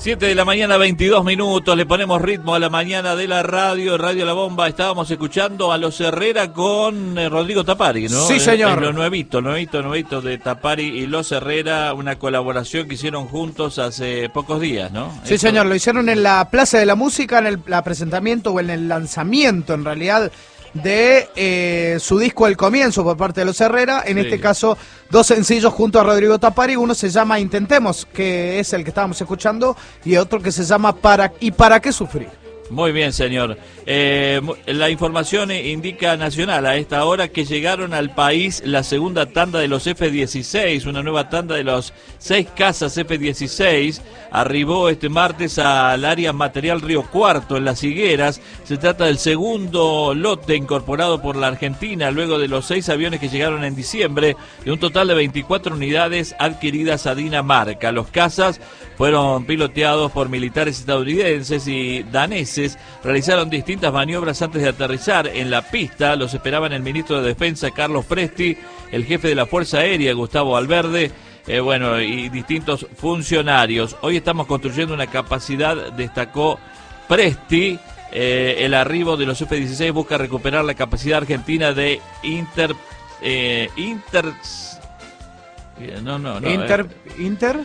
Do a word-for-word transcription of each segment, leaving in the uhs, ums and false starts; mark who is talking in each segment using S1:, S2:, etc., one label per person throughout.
S1: siete de la mañana, veintidós minutos, le ponemos ritmo a la mañana de la radio, Radio La Bomba. Estábamos escuchando a los Herrera con eh, Rodrigo Tapari, ¿no?
S2: Sí, señor.
S1: Es, es lo nuevito, nuevito, nuevito de Tapari y los Herrera, una colaboración que hicieron juntos hace pocos días, ¿no?
S2: Sí,
S1: Eso.
S2: señor, lo hicieron en la Plaza de la Música, en el la presentamiento o en el lanzamiento, en realidad, de eh, su disco El Comienzo por parte de los Herrera, en
S1: Sí.
S2: este caso dos sencillos junto a Rodrigo Tapari. Uno se llama Intentemos, que es el que estábamos escuchando, y otro que se llama Para ¿Y para qué sufrir?
S1: Muy bien, señor. Eh, la información indica nacional a esta hora que llegaron al país la segunda tanda de los F dieciséis, una nueva tanda de los seis casas F dieciséis. Arribó este martes al área material Río Cuarto, en Las Higueras. Se trata del segundo lote incorporado por la Argentina, luego de los seis aviones que llegaron en diciembre, de un total de veinticuatro unidades adquiridas a Dinamarca. Los cazas fueron piloteados por militares estadounidenses y daneses. Realizaron distintas maniobras antes de aterrizar en la pista. Los esperaban el ministro de Defensa, Carlos Presti, el jefe de la Fuerza Aérea, Gustavo Valverde, eh, bueno, y distintos funcionarios. Hoy estamos construyendo una capacidad, destacó Presti. Eh, el arribo de los F dieciséis busca recuperar la capacidad argentina de inter... Eh, inter no, no, no.
S2: Inter...
S1: Eh,
S2: ¿Inter?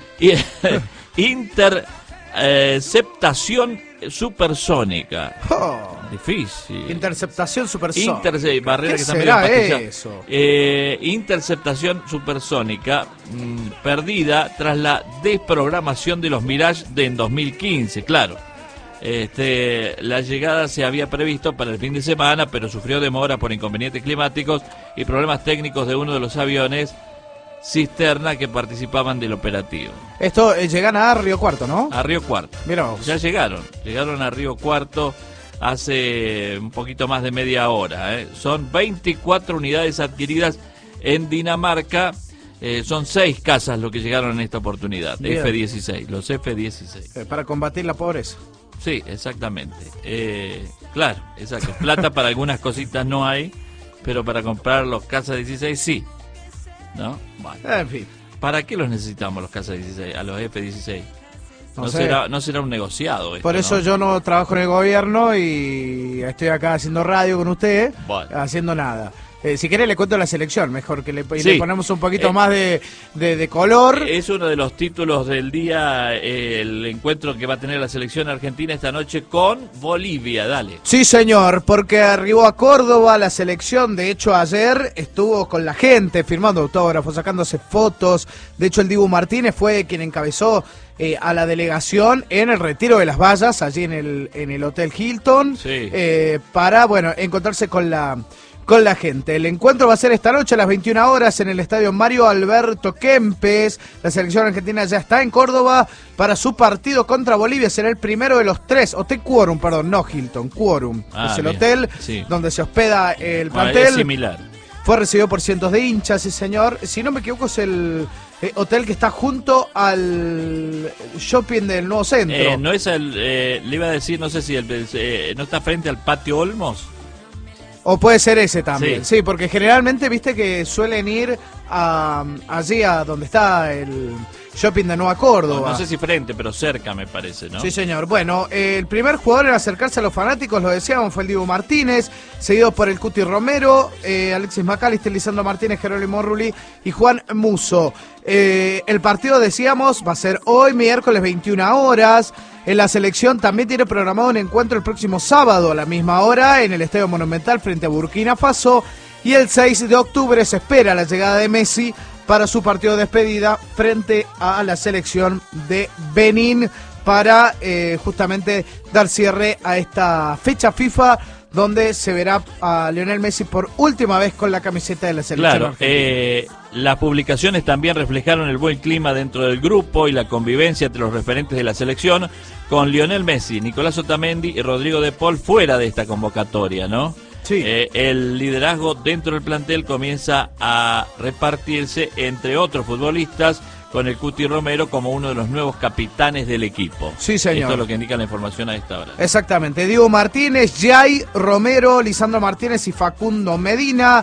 S1: Interceptación supersónica.
S2: Oh.
S1: Difícil.
S2: Interceptación supersónica.
S1: Inter barrera
S2: ¿Qué
S1: que está
S2: será
S1: medio empastillada.
S2: eso?
S1: Eh, interceptación supersónica mmm, perdida tras la desprogramación de los Mirage de en dos mil quince, claro. Este, la llegada se había previsto para el fin de semana, pero sufrió demora por inconvenientes climáticos y problemas técnicos de uno de los aviones cisterna que participaban del operativo.
S2: Esto eh, llegan a Río Cuarto, ¿no?
S1: A Río Cuarto.
S2: Mirá vos.
S1: Ya llegaron, llegaron a Río Cuarto hace un poquito más de media hora. ¿eh? Son veinticuatro unidades adquiridas en Dinamarca. Eh, son seis casas lo que llegaron en esta oportunidad.
S2: Bien.
S1: F dieciséis, los F dieciséis.
S2: Eh, para combatir la pobreza.
S1: Sí, exactamente. Eh, claro, exacto. Plata para algunas cositas no hay, pero para comprar los casas dieciséis sí. ¿No? Bueno.
S2: En fin.
S1: ¿Para qué los necesitamos los casas dieciséis, a los F dieciséis? No,
S2: No sé.
S1: será, no será un negociado esto,
S2: Por eso
S1: ¿no?
S2: yo no trabajo en el gobierno y estoy acá haciendo radio con usted,
S1: Bueno.
S2: haciendo nada. Eh, si quiere le cuento la selección, mejor que le, y
S1: Sí.
S2: le ponemos un poquito
S1: Eh,
S2: más de, de, de color.
S1: Es uno de los títulos del día, eh, el encuentro que va a tener la selección argentina esta noche con Bolivia. Dale.
S2: Sí, señor, porque arribó a Córdoba la selección. De hecho, ayer estuvo con la gente firmando autógrafos, sacándose fotos. De hecho, el Dibu Martínez fue quien encabezó eh, a la delegación en el Retiro de las Vallas, allí en el, en el Hotel Hilton,
S1: Sí.
S2: eh, para, bueno, encontrarse con la... con la gente. El encuentro va a ser esta noche a las veintiuna horas en el estadio Mario Alberto Kempes. La selección argentina ya está en Córdoba para su partido contra Bolivia. Será el primero de los tres. Hotel Quorum, perdón, no Hilton, Quorum.
S1: Ah,
S2: es el
S1: bien.
S2: hotel
S1: Sí.
S2: donde se hospeda el
S1: Ah,
S2: plantel.
S1: es similar.
S2: Fue recibido por cientos de hinchas, sí señor. Si no me equivoco es el eh, hotel que está junto al shopping del nuevo centro.
S1: Eh, no es el, eh, le iba a decir, no sé si el, eh, no está frente al patio Olmos.
S2: O puede ser ese también,
S1: Sí.
S2: sí, porque generalmente viste que suelen ir a, allí a donde está el shopping de Nueva
S1: No,
S2: Córdoba.
S1: no sé si frente, pero cerca me parece, ¿no?
S2: Sí, señor. Bueno, eh, el primer jugador en acercarse a los fanáticos, lo decíamos, fue el Dibu Martínez, seguido por el Cuti Romero, eh, Alexis McAllister, Lisandro Martínez, Jerónimo Rulli y Juan Musso. Eh, el partido, decíamos, va a ser hoy, miércoles, veintiuna horas. En la selección también tiene programado un encuentro el próximo sábado a la misma hora en el Estadio Monumental frente a Burkina Faso. Y el seis de octubre se espera la llegada de Messi para su partido de despedida frente a la selección de Benín para eh, justamente dar cierre a esta fecha FIFA donde se verá a Lionel Messi por última vez con la camiseta de la selección
S1: Claro,
S2: argentina.
S1: eh, las publicaciones también reflejaron el buen clima dentro del grupo y la convivencia entre los referentes de la selección, con Lionel Messi, Nicolás Otamendi y Rodrigo de Paul fuera de esta convocatoria, ¿no?
S2: Sí.
S1: Eh, el liderazgo dentro del plantel comienza a repartirse entre otros futbolistas, con el Cuti Romero como uno de los nuevos capitanes del equipo.
S2: Sí, señor.
S1: Esto es lo que indica la información a esta hora.
S2: Exactamente. Diego Martínez, Jay, Romero, Lisandro Martínez y Facundo Medina.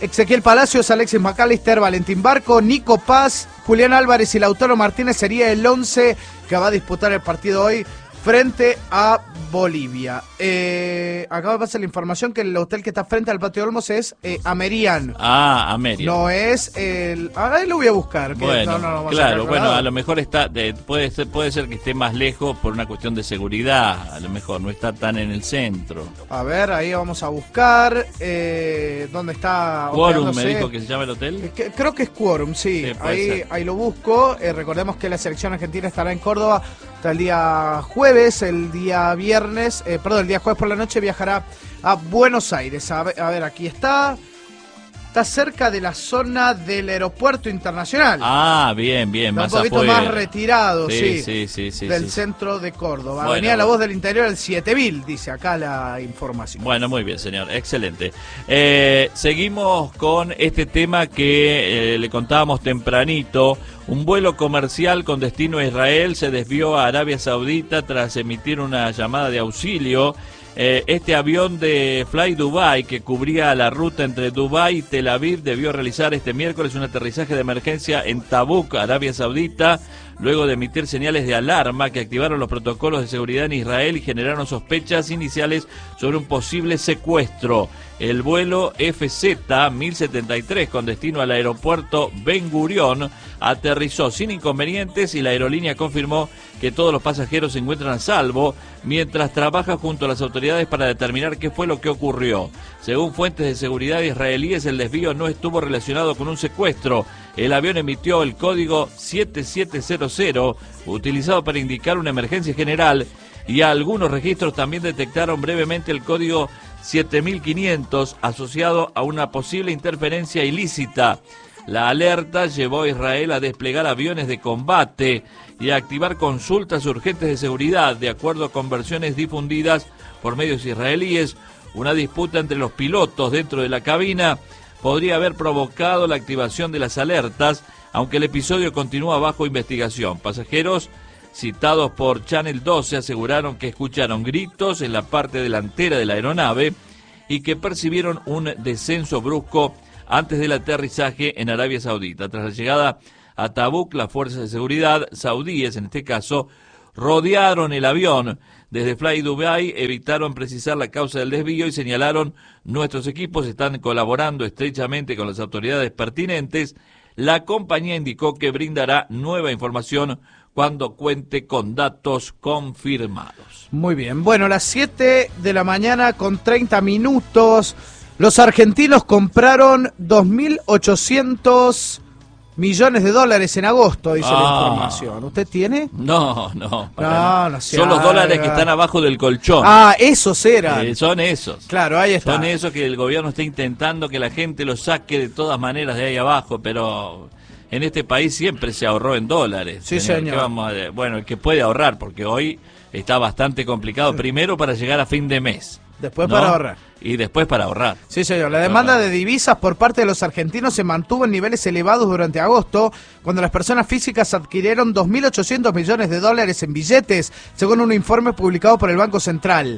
S2: Ezequiel Palacios, Alexis McAllister, Valentín Barco, Nico Paz, Julián Álvarez y Lautaro Martínez sería el once que va a disputar el partido hoy frente a Bolivia. Eh, acá me pasa la información que el hotel que está frente al Patio Olmos es eh, Amerian.
S1: Ah, Amerian.
S2: No es el... Ahora lo voy a buscar. Que
S1: bueno,
S2: no, no, no
S1: claro, bueno, a lo mejor está de, puede ser puede ser que esté más lejos por una cuestión de seguridad. A lo mejor no está tan en el centro.
S2: A ver, ahí vamos a buscar. Eh, ¿Dónde está?
S1: Quorum me dijo que se llama el hotel.
S2: Que, creo que es Quorum, sí.
S1: sí
S2: ahí, ahí lo busco. Eh, recordemos que la selección argentina estará en Córdoba hasta el día jueves. El día viernes, eh, perdón, el día jueves por la noche viajará a Buenos Aires. A ver, a ver, aquí está. Está cerca de la zona del aeropuerto internacional.
S1: Ah, bien, bien,
S2: está
S1: más
S2: un poquito
S1: afuera.
S2: más retirado, sí,
S1: sí, sí, sí, sí
S2: del
S1: sí.
S2: centro de Córdoba.
S1: Bueno,
S2: Venía la voz del interior del siete mil, dice acá la información.
S1: Bueno, muy bien, señor, excelente. Eh, seguimos con este tema que eh, le contábamos tempranito. Un vuelo comercial con destino a Israel se desvió a Arabia Saudita tras emitir una llamada de auxilio. Eh, este avión de Fly Dubai que cubría la ruta entre Dubai y Tel Aviv debió realizar este miércoles un aterrizaje de emergencia en Tabuk, Arabia Saudita, luego de emitir señales de alarma que activaron los protocolos de seguridad en Israel y generaron sospechas iniciales sobre un posible secuestro. El vuelo F Z mil setenta y tres con destino al aeropuerto Ben Gurion aterrizó sin inconvenientes y la aerolínea confirmó que todos los pasajeros se encuentran a salvo mientras trabaja junto a las autoridades para determinar qué fue lo que ocurrió. Según fuentes de seguridad israelíes, el desvío no estuvo relacionado con un secuestro. El avión emitió el código siete siete cero cero utilizado para indicar una emergencia general y algunos registros también detectaron brevemente el código siete mil quinientos asociado a una posible interferencia ilícita. La alerta llevó a Israel a desplegar aviones de combate y a activar consultas urgentes de seguridad. De acuerdo con versiones difundidas por medios israelíes, una disputa entre los pilotos dentro de la cabina podría haber provocado la activación de las alertas, aunque el episodio continúa bajo investigación. Pasajeros citados por Channel doce aseguraron que escucharon gritos en la parte delantera de la aeronave y que percibieron un descenso brusco antes del aterrizaje en Arabia Saudita. Tras la llegada a Tabuk, las fuerzas de seguridad saudíes, en este caso, rodearon el avión. Desde Fly Dubai evitaron precisar la causa del desvío y señalaron: nuestros equipos están colaborando estrechamente con las autoridades pertinentes. La compañía indicó que brindará nueva información cuando cuente con datos confirmados.
S2: Muy bien, bueno, las siete de la mañana con treinta minutos. Los argentinos compraron dos mil ochocientos millones de dólares en agosto, dice ah. la información. ¿Usted tiene?
S1: No, no.
S2: No, no sé.
S1: Son los dólares que están abajo del colchón.
S2: Ah, esos eran.
S1: Eh, son esos.
S2: Claro, ahí está.
S1: Son esos que el gobierno está intentando que la gente los saque de todas maneras de ahí abajo, pero en este país siempre se ahorró en dólares.
S2: Sí, señor. señor.
S1: ¿Qué vamos a... Bueno, el que puede ahorrar, porque hoy está bastante complicado. Sí. Primero para llegar a fin de mes.
S2: Después
S1: ¿no?
S2: para ahorrar.
S1: Y después para ahorrar.
S2: Sí, señor. La demanda de divisas por parte de los argentinos se mantuvo en niveles elevados durante agosto, cuando las personas físicas adquirieron dos mil ochocientos millones de dólares en billetes, según un informe publicado por el Banco Central.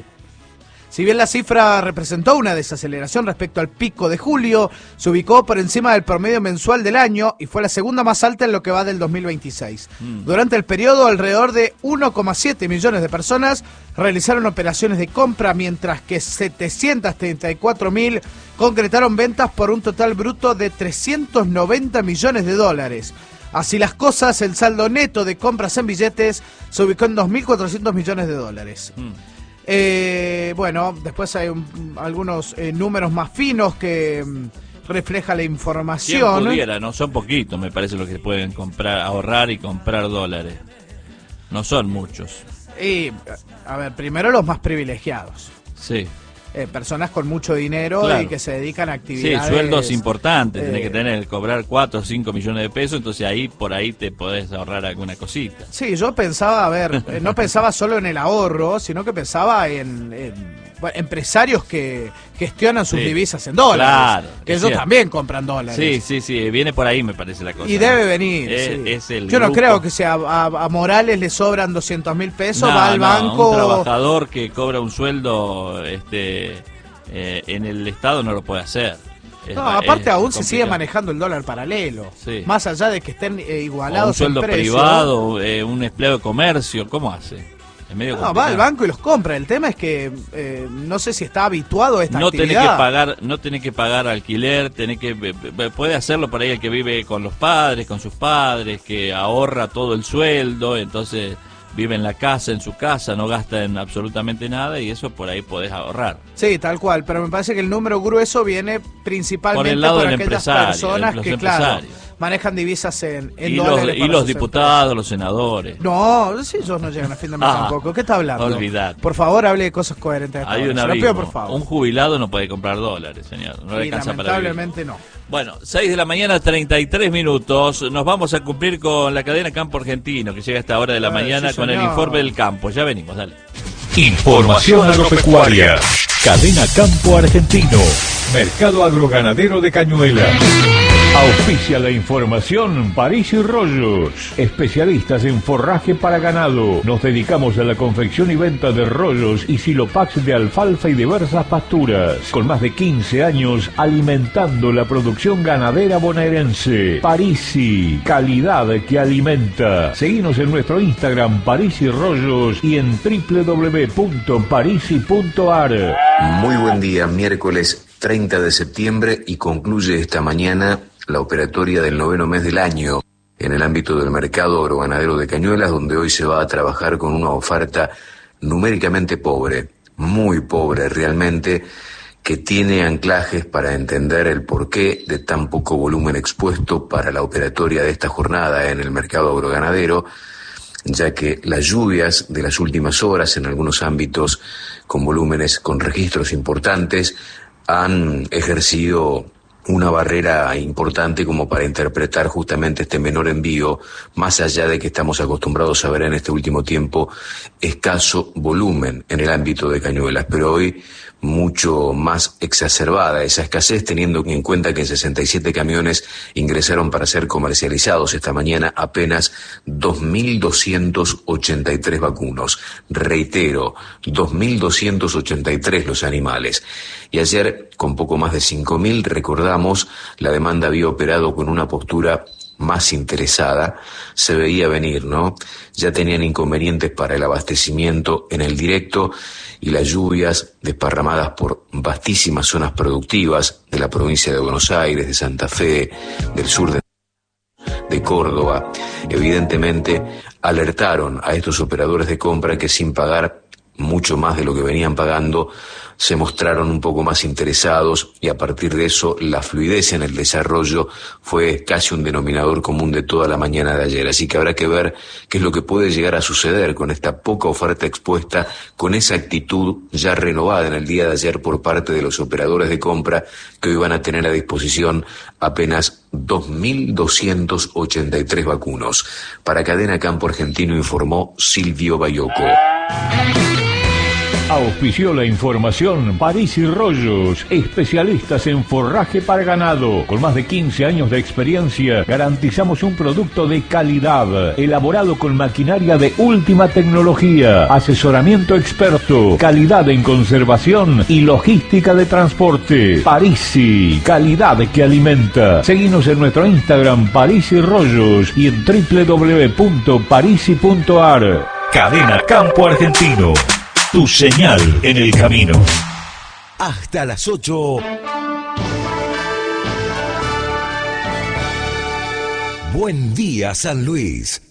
S2: Si bien la cifra representó una desaceleración respecto al pico de julio, se ubicó por encima del promedio mensual del año y fue la segunda más alta en lo que va del dos mil veintiséis. Mm. Durante el periodo, alrededor de uno coma siete millones de personas realizaron operaciones de compra, mientras que setecientos treinta y cuatro mil concretaron ventas por un total bruto de trescientos noventa millones de dólares. Así las cosas, el saldo neto de compras en billetes se ubicó en dos mil cuatrocientos millones de dólares. Mm. Eh, bueno, después hay un, algunos eh, números más finos que mm, refleja la información.
S1: ¿Quién pudiera? No son poquitos, me parece, lo que pueden comprar, ahorrar y comprar dólares. No son muchos.
S2: Y, a ver, primero los más privilegiados.
S1: Sí.
S2: Eh, personas con mucho dinero claro. y que se dedican a actividades...
S1: Sí, sueldos importantes,
S2: eh,
S1: tenés que tener, cobrar cuatro o cinco millones de pesos, entonces ahí por ahí te podés ahorrar alguna cosita.
S2: Sí, yo pensaba, a ver, eh, no pensaba solo en el ahorro, sino que pensaba en, en bueno, empresarios que gestionan sus sí. divisas en dólares,
S1: claro,
S2: que ellos cierto. también compran dólares.
S1: Sí, sí, sí, viene por ahí me parece la cosa.
S2: Y debe venir,
S1: es,
S2: sí.
S1: es el
S2: Yo
S1: grupo.
S2: no creo que sea a, a Morales le sobran doscientos mil pesos,
S1: no,
S2: va al
S1: no,
S2: banco...
S1: un trabajador que cobra un sueldo... este Eh, en el Estado no lo puede hacer.
S2: No, aparte aún se sigue manejando el dólar paralelo. Sí. Más allá de que estén eh, igualados.
S1: O un sueldo
S2: en precio,
S1: privado, eh, un empleado de comercio, ¿cómo hace? Es medio
S2: no, va al banco y los compra. El tema es que eh, no sé si está habituado a esta
S1: no
S2: actividad.
S1: Tenés que pagar, no tenés que pagar alquiler, tenés que puede hacerlo por ahí el que vive con los padres, con sus padres, que ahorra todo el sueldo, entonces vive en la casa, en su casa, no gasta en absolutamente nada y eso por ahí podés ahorrar.
S2: Sí, tal cual, pero me parece que el número grueso viene principalmente
S1: por, el lado
S2: por
S1: del
S2: aquellas personas que, claro, manejan divisas en, en
S1: y
S2: dólares.
S1: Los, y los diputados, empresas. Los senadores.
S2: No, si ellos no llegan a fin de mes ah, tampoco. ¿Qué está hablando?
S1: Olvidar.
S2: Por favor, hable de cosas coherentes.
S1: Hay un abismo. Pido, por favor. Un jubilado no puede comprar dólares, señor. No
S2: sí,
S1: le alcanza para vivir.
S2: Lamentablemente no.
S1: Bueno, seis de la mañana, treinta y tres minutos. Nos vamos a cumplir con la cadena Campo Argentino, que llega a esta hora de la eh, mañana sí, con el informe del campo. Ya venimos, dale.
S3: Información agropecuaria. Cadena Campo Argentino. Mercado agroganadero de Cañuelas. Auspicia la información París y Rollos, especialistas en forraje para ganado. Nos dedicamos a la confección y venta de rollos y silopax de alfalfa y diversas pasturas. Con más de quince años alimentando la producción ganadera bonaerense. Parisi, calidad que alimenta. Seguinos en nuestro Instagram París y Rollos y en doble u doble u doble u punto parisi punto a r.
S4: Muy buen día, miércoles treinta de septiembre y concluye esta mañana la operatoria del noveno mes del año en el ámbito del mercado agroganadero de Cañuelas, donde hoy se va a trabajar con una oferta numéricamente pobre, muy pobre realmente, que tiene anclajes para entender el porqué de tan poco volumen expuesto para la operatoria de esta jornada en el mercado agroganadero, ya que las lluvias de las últimas horas en algunos ámbitos con volúmenes, con registros importantes, han ejercido una barrera importante como para interpretar justamente este menor envío, más allá de que estamos acostumbrados a ver en este último tiempo escaso volumen en el ámbito de Cañuelas, pero hoy mucho más exacerbada esa escasez, teniendo en cuenta que sesenta y siete camiones ingresaron para ser comercializados esta mañana, apenas dos mil doscientos ochenta y tres vacunos. Reitero, dos mil doscientos ochenta y tres los animales. Y ayer, con poco más de cinco mil, recordamos, la demanda había operado con una postura más interesada, se veía venir, ¿no? Ya tenían inconvenientes para el abastecimiento en el directo y las lluvias desparramadas por vastísimas zonas productivas de la provincia de Buenos Aires, de Santa Fe, del sur de, de Córdoba, evidentemente alertaron a estos operadores de compra que sin pagar mucho más de lo que venían pagando, se mostraron un poco más interesados y a partir de eso la fluidez en el desarrollo fue casi un denominador común de toda la mañana de ayer. Así que habrá que ver qué es lo que puede llegar a suceder con esta poca oferta expuesta, con esa actitud ya renovada en el día de ayer por parte de los operadores de compra que hoy van a tener a disposición apenas dos mil doscientos ochenta y tres vacunos. Para Cadena Campo Argentino informó Silvio Bayoco.
S3: Auspició la información París y Rollos, especialistas en forraje para ganado. Con más de quince años de experiencia, garantizamos un producto de calidad, elaborado con maquinaria de última tecnología, asesoramiento experto, calidad en conservación y logística de transporte. Parisi, calidad que alimenta. Seguinos en nuestro Instagram París y Rollos y en doble u doble u doble u punto parisi punto a r. Cadena Campo Argentino. Tu señal en el camino.
S5: Hasta las ocho. Buen día, San Luis.